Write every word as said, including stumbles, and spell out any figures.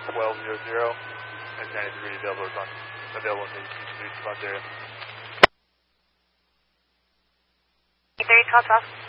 twelve hundred, and ninety-three available on available in the response area. thirty, twelve, twelve.